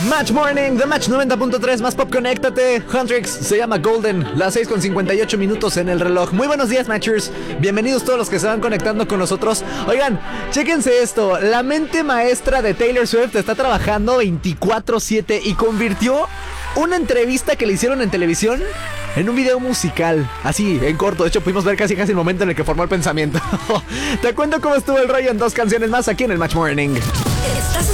Match Morning, The Match 90.3, más pop, conéctate. Huntrix se llama Golden, las 6:58 minutos en el reloj. Muy buenos días, Matchers. Bienvenidos todos los que se van conectando con nosotros. Oigan, chéquense esto. La mente maestra de Taylor Swift está trabajando 24/7 y convirtió una entrevista que le hicieron en televisión en un video musical, así, en corto. De hecho, pudimos ver casi el momento en el que formó el pensamiento. Te cuento cómo estuvo el rollo en 2 canciones más aquí en el Match Morning.